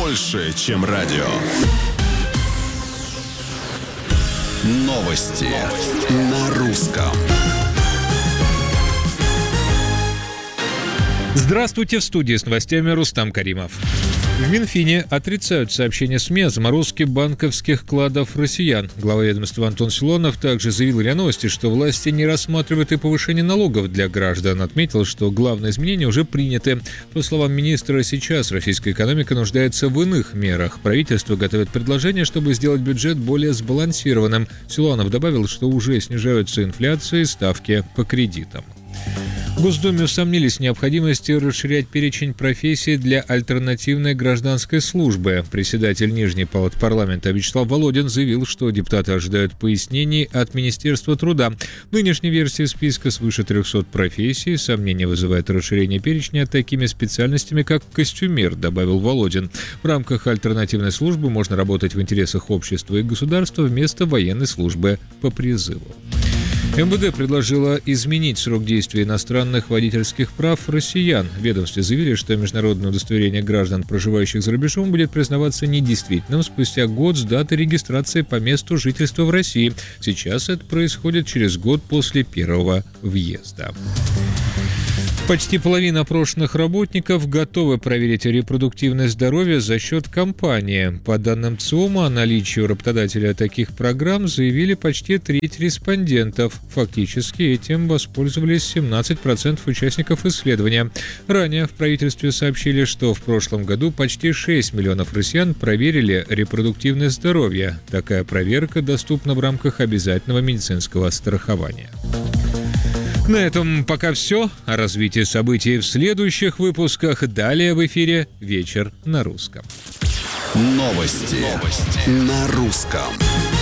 больше, чем радио. Новости на русском. Здравствуйте, в студии с новостями Рустам Каримов. В Минфине отрицают сообщение СМИ о заморозке банковских вкладов россиян. Глава ведомства Антон Силуанов также заявил РИА Новости, что власти не рассматривают и повышение налогов для граждан. Отметил, что главные изменения уже приняты. По словам министра, сейчас российская экономика нуждается в иных мерах. Правительство готовит предложение, чтобы сделать бюджет более сбалансированным. Силуанов добавил, что уже снижаются инфляция и ставки по кредитам. В Госдуме усомнились в необходимости расширять перечень профессий для альтернативной гражданской службы. Председатель Нижней палаты парламента Вячеслав Володин заявил, что депутаты ожидают пояснений от Министерства труда. В нынешней версии списка свыше 300 профессий. Сомнения вызывает расширение перечня такими специальностями, как костюмер, добавил Володин. В рамках альтернативной службы можно работать в интересах общества и государства вместо военной службы по призыву. МВД предложило изменить срок действия иностранных водительских прав россиян. В ведомстве заявили, что международное удостоверение граждан, проживающих за рубежом, будет признаваться недействительным спустя год с даты регистрации по месту жительства в России. Сейчас это происходит через год после первого въезда. Почти половина опрошенных работников готовы проверить репродуктивное здоровье за счет компании. По данным ЦИОМа, о наличии у работодателя таких программ заявили почти треть респондентов. Фактически этим воспользовались 17% участников исследования. Ранее в правительстве сообщили, что в прошлом году почти 6 миллионов россиян проверили репродуктивное здоровье. Такая проверка доступна в рамках обязательного медицинского страхования. На этом пока все. О развитии событий в следующих выпусках. Далее в эфире «Вечер на русском». Новости на русском.